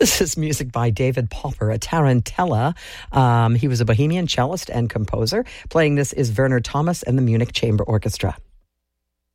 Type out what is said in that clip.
This is music by David Popper, a tarantella. He was a Bohemian cellist and composer. Playing this is Werner Thomas and the Munich Chamber Orchestra.